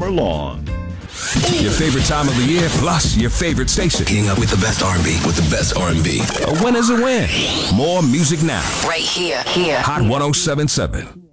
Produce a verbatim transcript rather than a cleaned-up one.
hour long. Your favorite time of the year, plus your favorite station. Getting up with the best R and B, with the best R and B. A win is a win. More music now. Right here, here. Hot one oh seven point seven.